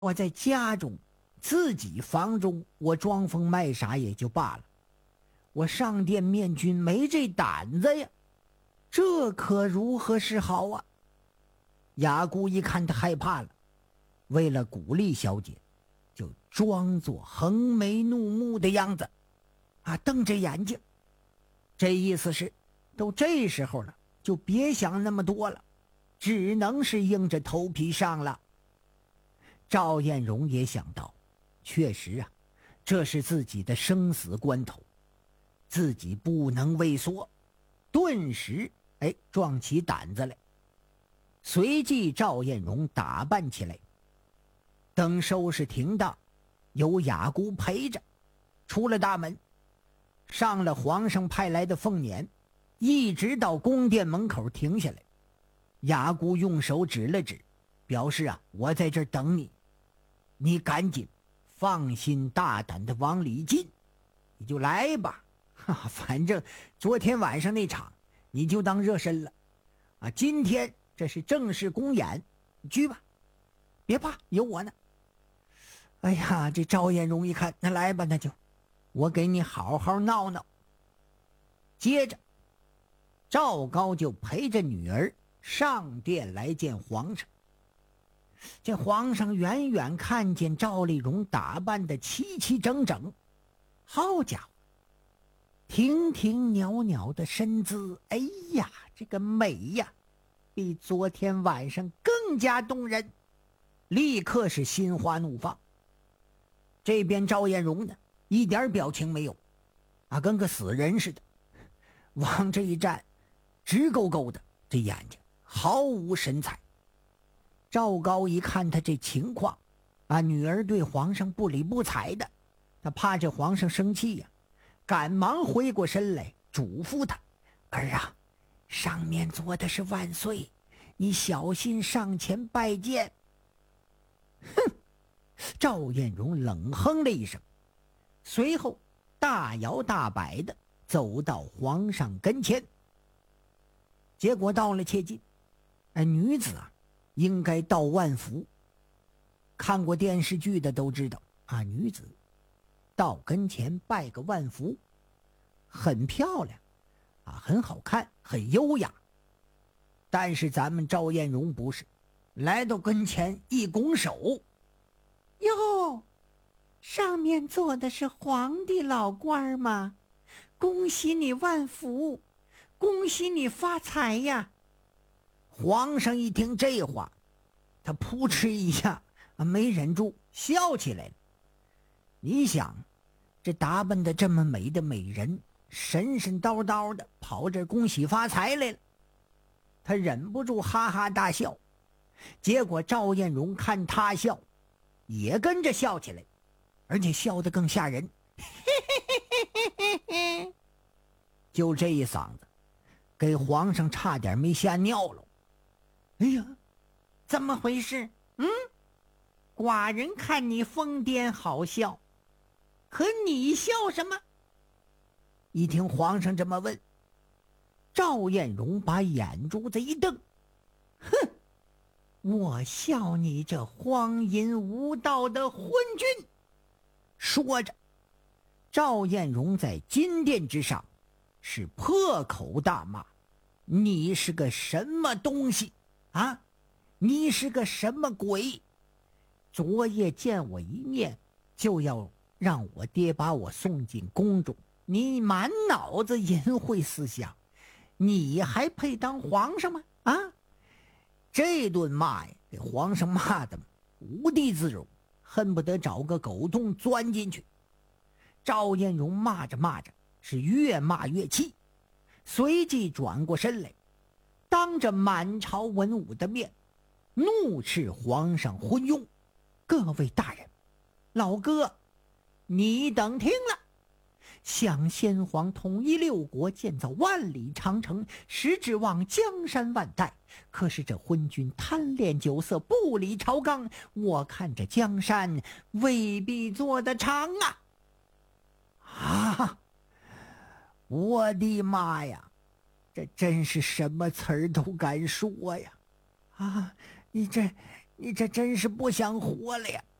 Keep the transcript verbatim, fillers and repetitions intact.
我在家中自己房中，我装疯卖傻也就罢了，我上殿面君没这胆子呀，这可如何是好啊？雅姑一看他害怕了，为了鼓励小姐，就装作横眉怒目的样子，啊，瞪着眼睛，这意思是都这时候了，就别想那么多了，只能是硬着头皮上了。赵艳荣也想到，确实啊，这是自己的生死关头，自己不能畏缩，顿时哎壮起胆子来。随即赵艳荣打扮起来，等收拾停当，有雅姑陪着，出了大门，上了皇上派来的凤辇，一直到宫殿门口停下来。雅姑用手指了指，表示啊，我在这儿等你，你赶紧放心大胆的往里进，你就来吧，哈哈，反正昨天晚上那场你就当热身了啊，今天这是正式公演，你去吧，别怕，有我呢。哎呀，这赵艳荣一看，那来吧，那就我给你好好闹闹。接着赵高就陪着女儿上殿来见皇上。这皇上远远看见赵丽蓉打扮的齐齐整整，好家伙，亭亭袅袅的身姿，哎呀，这个美呀，比昨天晚上更加动人，立刻是心花怒放。这边赵艳荣呢，一点表情没有啊，跟个死人似的，往这一站，直勾勾的，这眼睛毫无神采。赵高一看他这情况啊，女儿对皇上不理不睬的，他怕这皇上生气呀、啊，赶忙回过身来嘱咐他：儿啊，上面坐的是万岁，你小心上前拜见。哼！赵艳荣冷哼了一声，随后大摇大摆的走到皇上跟前。结果到了切近，哎，女子啊应该到万福，看过电视剧的都知道啊，女子到跟前拜个万福，很漂亮啊，很好看，很优雅。但是咱们赵艳荣不是，来到跟前一拱手，哟，上面坐的是皇帝老官吗？恭喜你万福，恭喜你发财呀！皇上一听这话，他扑哧一下没忍住笑起来了。你想，这打扮的这么美的美人，神神叨叨的跑这恭喜发财来了，他忍不住哈哈大笑。结果赵艳荣看他笑，也跟着笑起来，而且笑得更吓人。就这一嗓子，给皇上差点没吓尿了。哎呀，怎么回事？嗯，寡人看你疯癫好笑，可你笑什么？一听皇上这么问，赵艳荣把眼珠子一瞪，哼，我笑你这荒淫无道的昏君！说着，赵艳荣在金殿之上是破口大骂：你是个什么东西啊？你是个什么鬼？昨夜见我一面，就要让我爹把我送进宫中，你满脑子淫秽思想，你还配当皇上吗？啊！这顿骂呀，给皇上骂的无地自容，恨不得找个狗洞钻进去。赵艳荣骂着骂着，是越骂越气，随即转过身来，当着满朝文武的面，怒斥皇上昏庸。各位大人，老哥，你等听了。想先皇统一六国，建造万里长城，实指望江山万代。可是这昏君贪恋酒色，不理朝纲，我看这江山未必做得长啊！啊！我的妈呀，这真是什么词儿都敢说呀！啊，你这你这真是不想活了呀！